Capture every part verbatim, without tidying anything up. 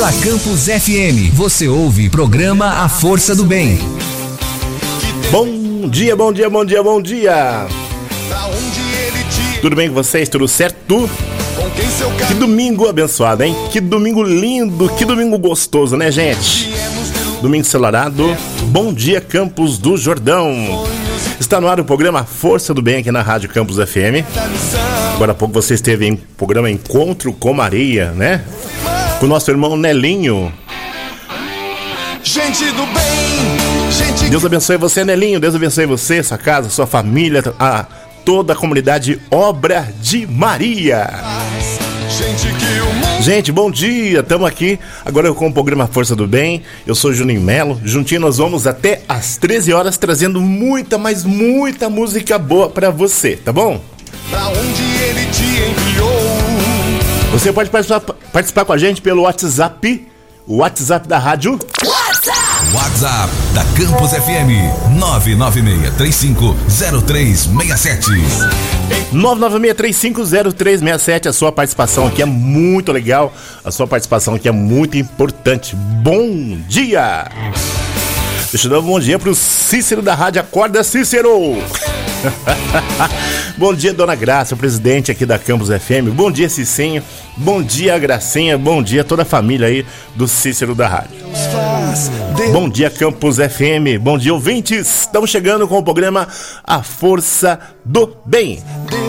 Pela Campus F M, você ouve programa A Força do Bem. Bom dia, bom dia, bom dia, bom dia. Tudo bem com vocês? Tudo certo? Que domingo abençoado, hein? Que domingo lindo, que domingo gostoso, né, gente? Domingo ensolarado. Bom dia, Campos do Jordão. Está no ar o programa Força do Bem aqui na Rádio Campus F M. Agora há pouco você esteve em programa Encontro com Maria, né? Com o nosso irmão Nelinho. Gente do bem, gente... Deus abençoe você, Nelinho. Deus abençoe você, sua casa, sua família, a toda a comunidade Obra de Maria. Gente, que o mundo... Gente, bom dia, estamos aqui agora com o programa Força do Bem. Eu sou Juninho Melo, juntinho nós vamos até às treze horas trazendo muita, mas muita música boa pra você, tá bom? Pra onde ele te enviou. Você pode participar, participar com a gente pelo WhatsApp, o WhatsApp da rádio. WhatsApp da Campus F M nove nove seis três cinco zero três seis sete. nove nove seis três cinco zero três seis sete. A sua participação aqui é muito legal. A sua participação aqui é muito importante. Bom dia! Deixa eu dar um bom dia pro Cícero da Rádio. Acorda, Cícero! Bom dia, Dona Graça, o presidente aqui da Campus F M. Bom dia, Cicinho. Bom dia, Gracinha. Bom dia, toda a família aí do Cícero da Rádio. Bom dia, Campus F M. Bom dia, ouvintes. Estamos chegando com o programa A Força do Bem.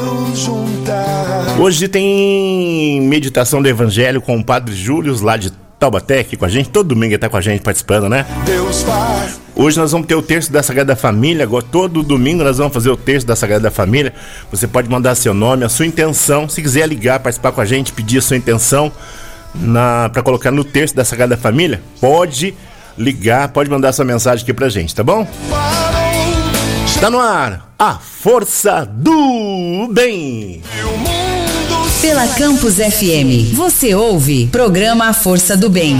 Hoje tem meditação do Evangelho com o Padre Júlio, lá de Taubaté, aqui com a gente. Todo domingo ele tá com a gente participando, né? Deus faz. Hoje nós vamos ter o terço da Sagrada Família. Agora, todo domingo nós vamos fazer o terço da Sagrada Família. Você pode mandar seu nome, a sua intenção. Se quiser ligar, participar com a gente, pedir a sua intenção na, pra colocar no terço da Sagrada Família, pode ligar, pode mandar sua mensagem aqui pra gente, tá bom? Está no ar a Força do Bem. Pela Campus F M, você ouve programa A Força do Bem.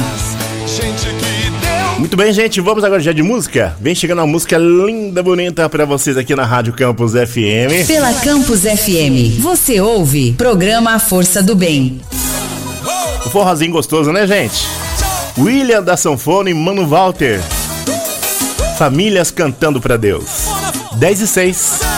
Muito bem, gente, vamos agora já de música. Vem chegando uma música linda, bonita pra vocês aqui na Rádio Campus F M. Pela Campus F M, você ouve programa A Força do Bem. O forrozinho gostoso, né, gente? William da Sanfona e Mano Walter. Famílias cantando pra Deus. dez e seis.